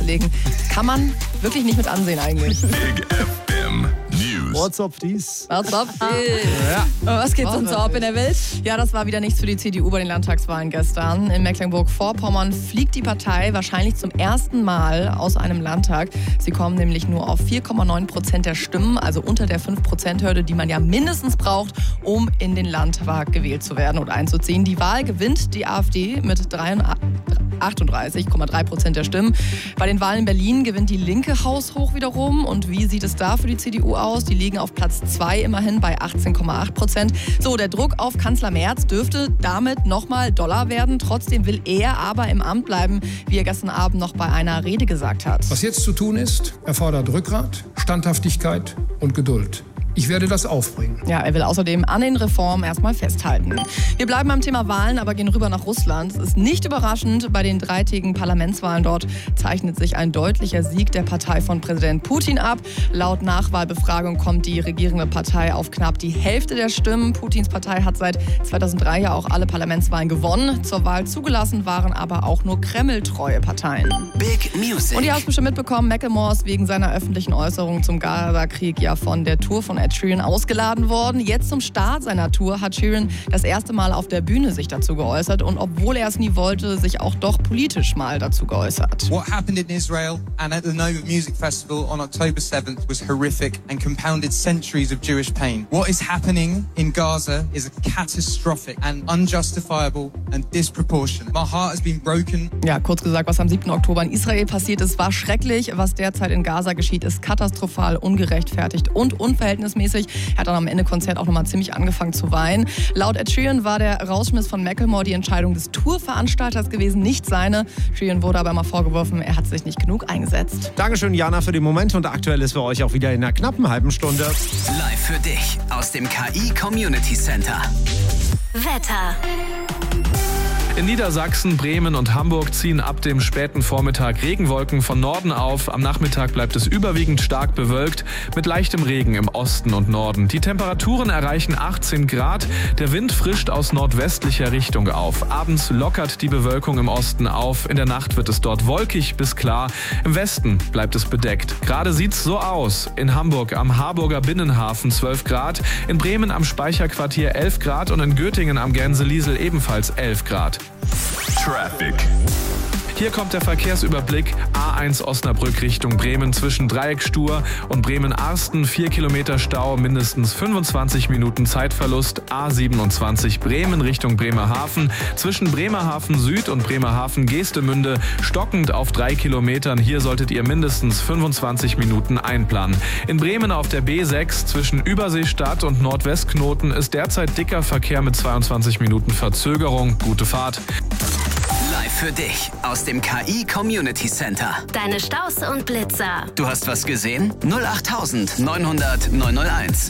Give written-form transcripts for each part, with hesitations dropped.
hinzulegen. Kann man wirklich nicht mit ansehen eigentlich. Big FM News. What's up, dies? What's up? Ja. Was geht sonst so ab in der Welt? Ja, das war wieder nichts für die CDU bei den Landtagswahlen gestern. In Mecklenburg-Vorpommern fliegt die Partei wahrscheinlich zum ersten Mal aus einem Landtag. Sie kommen nämlich nur auf 4,9% der Stimmen, also unter der 5%-Hürde, die man ja mindestens braucht, um in den Landtag gewählt zu werden oder einzuziehen. Die Wahl gewinnt die AfD mit 38,3% der Stimmen. Bei den Wahlen in Berlin gewinnt die Linke haushoch wiederum. Und wie sieht es da für die CDU aus? Die liegen auf Platz 2 immerhin bei 18,8%. So, der Druck auf Kanzler Merz dürfte damit nochmal doller werden. Trotzdem will er aber im Amt bleiben, wie er gestern Abend noch bei einer Rede gesagt hat. Was jetzt zu tun ist, erfordert Rückgrat, Standhaftigkeit und Geduld. Ich werde das aufbringen. Ja, er will außerdem an den Reformen erstmal festhalten. Wir bleiben beim Thema Wahlen, aber gehen rüber nach Russland. Es ist nicht überraschend, bei den dreitägigen Parlamentswahlen dort zeichnet sich ein deutlicher Sieg der Partei von Präsident Putin ab. Laut Nachwahlbefragung kommt die regierende Partei auf knapp die Hälfte der Stimmen. Putins Partei hat seit 2003 ja auch alle Parlamentswahlen gewonnen. Zur Wahl zugelassen waren aber auch nur kremltreue Parteien. Big Music. Und ihr habt bestimmt mitbekommen, Macklemore ist wegen seiner öffentlichen Äußerungen zum Gaza-Krieg ja von der Tour von Ed Sheeran ausgeladen worden. Jetzt zum Start seiner Tour hat Sheeran das erste Mal auf der Bühne sich dazu geäußert und obwohl er es nie wollte, sich auch doch politisch mal dazu geäußert. What happened in Israel and at the Nova Music Festival on October 7th was horrific and compounded centuries of Jewish pain. What is happening in Gaza is catastrophic and unjustifiable and disproportionate. My heart has been broken. Ja, kurz gesagt, was am 7. Oktober in Israel passiert ist, war schrecklich. Was derzeit in Gaza geschieht, ist katastrophal, ungerechtfertigt und unverhältnismäßig. Er hat dann am Ende Konzert auch nochmal ziemlich angefangen zu weinen. Laut Ed Sheeran war der Rausschmiss von Macklemore die Entscheidung des Tourveranstalters gewesen, nicht seine. Sheeran wurde aber mal vorgeworfen, er hat sich nicht genug eingesetzt. Dankeschön, Jana, für den Moment. Und aktuell ist für euch auch wieder in einer knappen halben Stunde. Live für dich aus dem KI Community Center. Wetter. In Niedersachsen, Bremen und Hamburg ziehen ab dem späten Vormittag Regenwolken von Norden auf. Am Nachmittag bleibt es überwiegend stark bewölkt mit leichtem Regen im Osten und Norden. Die Temperaturen erreichen 18 Grad. Der Wind frischt aus nordwestlicher Richtung auf. Abends lockert die Bewölkung im Osten auf. In der Nacht wird es dort wolkig bis klar. Im Westen bleibt es bedeckt. Gerade sieht's so aus. In Hamburg am Harburger Binnenhafen 12 Grad. In Bremen am Speicherquartier 11 Grad und in Göttingen am Gänseliesel ebenfalls 11 Grad. Traffic. Hier kommt der Verkehrsüberblick. A1 Osnabrück Richtung Bremen zwischen Dreieckstuhr und Bremen-Arsten. 4 Kilometer Stau, mindestens 25 Minuten Zeitverlust. A27 Bremen Richtung Bremerhaven. Zwischen Bremerhaven Süd und Bremerhaven Geestemünde stockend auf 3 Kilometern. Hier solltet ihr mindestens 25 Minuten einplanen. In Bremen auf der B6 zwischen Überseestadt und Nordwestknoten ist derzeit dicker Verkehr mit 22 Minuten Verzögerung. Gute Fahrt. Live für dich aus dem KI Community Center. Deine Staus und Blitzer. Du hast was gesehen? 08900 901.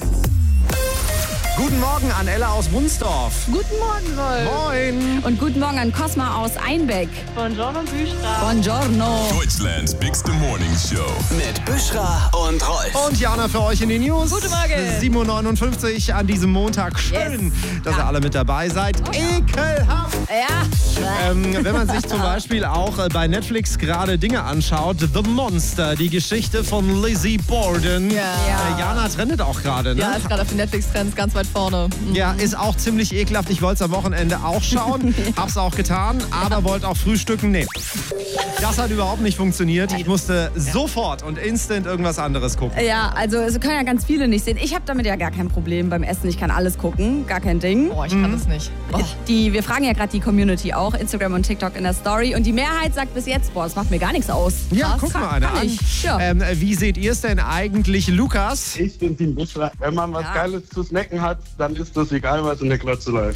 Guten Morgen an Ella aus Wunsdorf. Guten Morgen, Rolf. Moin. Und guten Morgen an Cosma aus Einbeck. Buongiorno, Büschra. Buongiorno. Deutschlands Bigste Morning Show. Mit Büschra und Rolf. Und Jana für euch in den News. Guten Morgen. 7.59 Uhr an diesem Montag. Schön, dass ihr alle mit dabei seid. Ekelhaft. Ja. Wenn man sich zum Beispiel auch bei Netflix gerade Dinge anschaut. The Monster, die Geschichte von Lizzie Borden. Ja. Jana trendet auch gerade, ne? Ja, ist gerade auf den Netflix-Trends ganz weit vorne. Ja, ist auch ziemlich ekelhaft. Ich wollte es am Wochenende auch schauen. Hab's auch getan, aber wollte auch frühstücken. Nee. Das hat überhaupt nicht funktioniert. Ich musste sofort und instant irgendwas anderes gucken. Ja, also es können ja ganz viele nicht sehen. Ich habe damit ja gar kein Problem beim Essen. Ich kann alles gucken, gar kein Ding. Boah, ich kann das nicht. Wir fragen ja gerade die Community auch, Instagram und TikTok in der Story. Und die Mehrheit sagt bis jetzt, boah, das macht mir gar nichts aus. Ja, Krass. guck mal eine Kann an. ich. Ja. Wie seht ihr es denn eigentlich, Lukas? Ich bin Team Büschra. Wenn man was Geiles zu snacken hat, dann ist das egal, was in der Glotze läuft.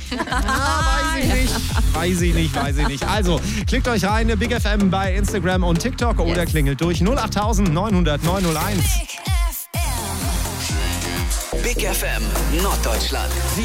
Weiß ich nicht. Also, klickt euch rein, Big FM bei Instagram und TikTok oder klingelt durch 08000 900 901. Big FM Norddeutschland. Die